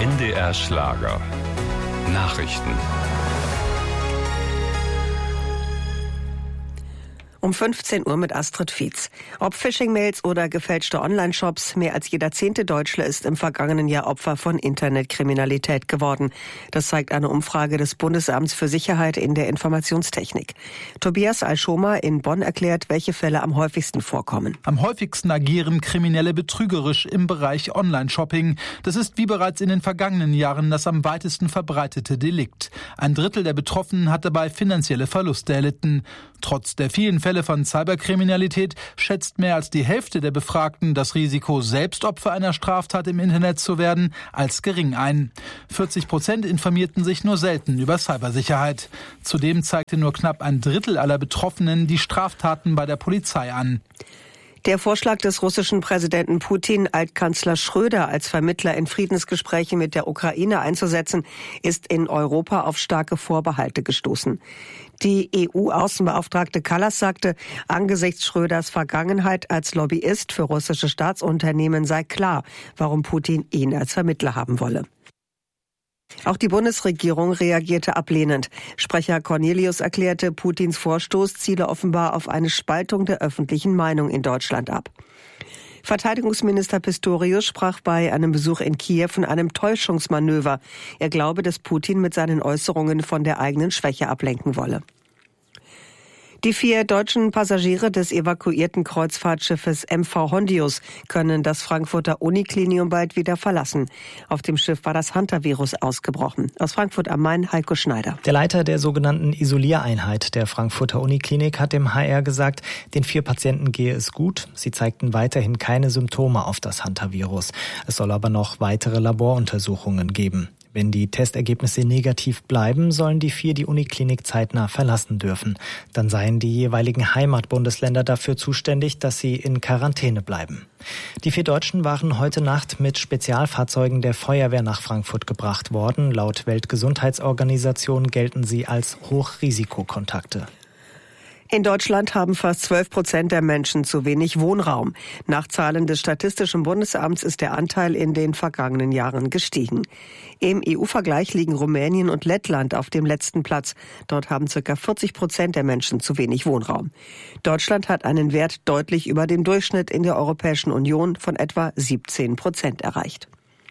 NDR Schlager. Nachrichten. Um 15 Uhr mit Astrid Fietz. Ob Phishing-Mails oder gefälschte Online-Shops, mehr als jeder 10. Deutsche ist im vergangenen Jahr Opfer von Internetkriminalität geworden. Das zeigt eine Umfrage des Bundesamts für Sicherheit in der Informationstechnik. Tobias Alschoma in Bonn erklärt, welche Fälle am häufigsten vorkommen. Am häufigsten agieren Kriminelle betrügerisch im Bereich Online-Shopping. Das ist wie bereits in den vergangenen Jahren das am weitesten verbreitete Delikt. 1/3 der Betroffenen hat dabei finanzielle Verluste erlitten. Trotz der vielen Fälle von Cyberkriminalität schätzt mehr als die Hälfte der Befragten das Risiko, selbst Opfer einer Straftat im Internet zu werden, als gering ein. 40% informierten sich nur selten über Cybersicherheit. Zudem zeigte nur knapp 1/3 aller Betroffenen die Straftaten bei der Polizei an. Der Vorschlag des russischen Präsidenten Putin, Altkanzler Schröder als Vermittler in Friedensgespräche mit der Ukraine einzusetzen, ist in Europa auf starke Vorbehalte gestoßen. Die EU-Außenbeauftragte Kallas sagte, angesichts Schröders Vergangenheit als Lobbyist für russische Staatsunternehmen sei klar, warum Putin ihn als Vermittler haben wolle. Auch die Bundesregierung reagierte ablehnend. Sprecher Cornelius erklärte, Putins Vorstoß ziele offenbar auf eine Spaltung der öffentlichen Meinung in Deutschland ab. Verteidigungsminister Pistorius sprach bei einem Besuch in Kiew von einem Täuschungsmanöver. Er glaube, dass Putin mit seinen Äußerungen von der eigenen Schwäche ablenken wolle. Die 4 deutschen Passagiere des evakuierten Kreuzfahrtschiffes MV Hondius können das Frankfurter Uniklinium bald wieder verlassen. Auf dem Schiff war das Hunter-Virus ausgebrochen. Aus Frankfurt am Main, Heiko Schneider. Der Leiter der sogenannten Isoliereinheit der Frankfurter Uniklinik hat dem HR gesagt, den 4 Patienten gehe es gut. Sie zeigten weiterhin keine Symptome auf das Hunter-Virus. Es soll aber noch weitere Laboruntersuchungen geben. Wenn die Testergebnisse negativ bleiben, sollen die 4 die Uniklinik zeitnah verlassen dürfen. Dann seien die jeweiligen Heimatbundesländer dafür zuständig, dass sie in Quarantäne bleiben. Die 4 Deutschen waren heute Nacht mit Spezialfahrzeugen der Feuerwehr nach Frankfurt gebracht worden. Laut Weltgesundheitsorganisation gelten sie als Hochrisikokontakte. In Deutschland haben fast 12% der Menschen zu wenig Wohnraum. Nach Zahlen des Statistischen Bundesamts ist der Anteil in den vergangenen Jahren gestiegen. Im EU-Vergleich liegen Rumänien und Lettland auf dem letzten Platz. Dort haben ca. 40% der Menschen zu wenig Wohnraum. Deutschland hat einen Wert deutlich über dem Durchschnitt in der Europäischen Union von etwa 17% erreicht.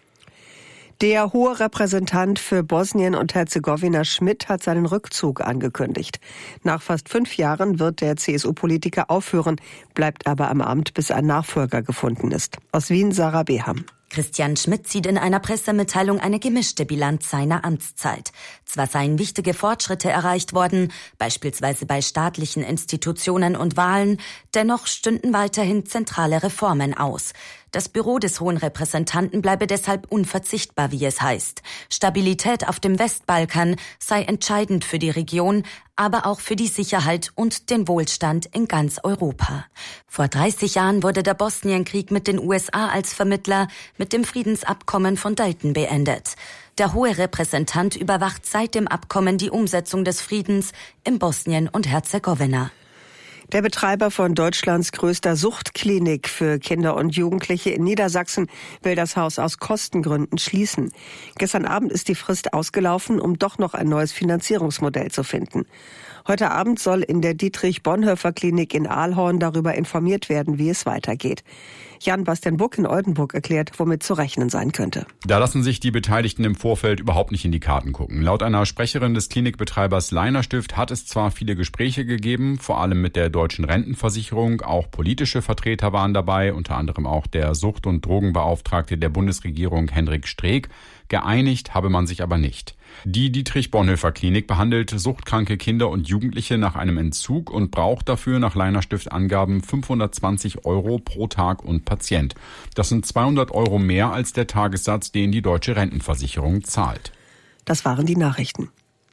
Der hohe Repräsentant für Bosnien und Herzegowina Schmidt hat seinen Rückzug angekündigt. Nach fast 5 Jahren wird der CSU-Politiker aufhören, bleibt aber am Amt, bis ein Nachfolger gefunden ist. Aus Wien, Sarah Beham. Christian Schmidt zieht in einer Pressemitteilung eine gemischte Bilanz seiner Amtszeit. Zwar seien wichtige Fortschritte erreicht worden, beispielsweise bei staatlichen Institutionen und Wahlen, dennoch stünden weiterhin zentrale Reformen aus. Das Büro des Hohen Repräsentanten bleibe deshalb unverzichtbar, wie es heißt. Stabilität auf dem Westbalkan sei entscheidend für die Region, aber auch für die Sicherheit und den Wohlstand in ganz Europa. Vor 30 Jahren wurde der Bosnienkrieg mit den USA als Vermittler mit dem Friedensabkommen von Dayton beendet. Der Hohe Repräsentant überwacht seit dem Abkommen die Umsetzung des Friedens in Bosnien und Herzegowina. Der Betreiber von Deutschlands größter Suchtklinik für Kinder und Jugendliche in Niedersachsen will das Haus aus Kostengründen schließen. Gestern Abend ist die Frist ausgelaufen, um doch noch ein neues Finanzierungsmodell zu finden. Heute Abend soll in der Dietrich-Bonhoeffer-Klinik in Aalhorn darüber informiert werden, wie es weitergeht. Jan-Bastian Buck in Oldenburg erklärt, womit zu rechnen sein könnte. Da lassen sich die Beteiligten im Vorfeld überhaupt nicht in die Karten gucken. Laut einer Sprecherin des Klinikbetreibers Leiner Stift hat es zwar viele Gespräche gegeben, vor allem mit der Deutschen Rentenversicherung. Auch politische Vertreter waren dabei, unter anderem auch der Sucht- und Drogenbeauftragte der Bundesregierung Hendrik Streeck. Geeinigt habe man sich aber nicht. Die Dietrich-Bonhoeffer-Klinik behandelt suchtkranke Kinder und Jugendliche nach einem Entzug und braucht dafür nach Leiner Stift Angaben 520 € pro Tag und Patient. Das sind 200 € mehr als der Tagessatz, den die Deutsche Rentenversicherung zahlt. Das waren die Nachrichten.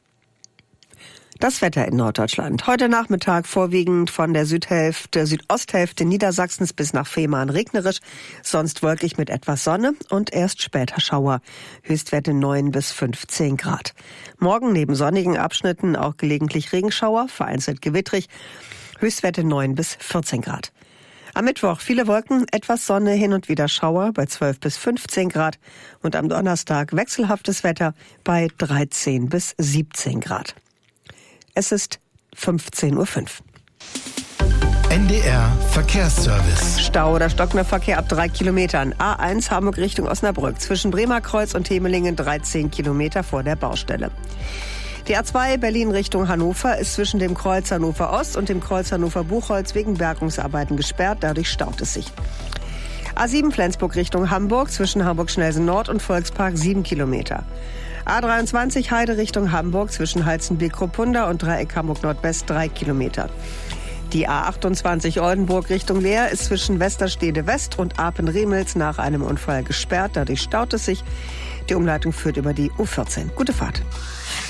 Das Wetter in Norddeutschland. Heute Nachmittag vorwiegend von der Südosthälfte Niedersachsens bis nach Fehmarn regnerisch, sonst wolkig mit etwas Sonne und erst später Schauer. Höchstwerte 9 bis 15 Grad. Morgen neben sonnigen Abschnitten auch gelegentlich Regenschauer, vereinzelt gewittrig. Höchstwerte 9 bis 14 Grad. Am Mittwoch viele Wolken, etwas Sonne, hin und wieder Schauer bei 12 bis 15 Grad. Und am Donnerstag wechselhaftes Wetter bei 13 bis 17 Grad. Es ist 15:05 Uhr. NDR Verkehrsservice. Stau oder stockender Verkehr ab 3 Kilometern. A1 Hamburg Richtung Osnabrück. Zwischen Bremerkreuz und Temelingen 13 Kilometer vor der Baustelle. Die A2 Berlin Richtung Hannover ist zwischen dem Kreuz Hannover Ost und dem Kreuz Hannover Buchholz wegen Bergungsarbeiten gesperrt. Dadurch staut es sich. A7 Flensburg Richtung Hamburg zwischen Hamburg-Schnellsen Nord und Volkspark 7 Kilometer. A23 Heide Richtung Hamburg zwischen Halzenbeek-Kruppunda und Dreieck Hamburg Nordwest 3 Kilometer. Die A28 Oldenburg Richtung Leer ist zwischen Westerstede West und Apen-Remels nach einem Unfall gesperrt. Dadurch staut es sich. Die Umleitung führt über die U14. Gute Fahrt.